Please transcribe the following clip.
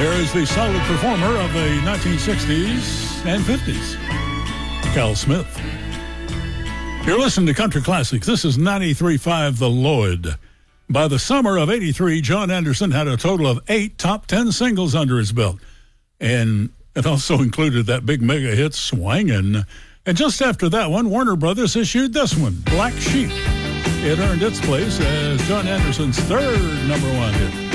There is the solid performer of the 1960s and 50s, Cal Smith. You're listening to Country Classics. This is 93.5 The Lloyd. By the summer of 83, John Anderson had a total of 8 top 10 singles under his belt. And it also included that big mega hit, Swangin'. And just after that one, Warner Brothers issued this one, Black Sheep. It earned its place as John Anderson's third number one hit.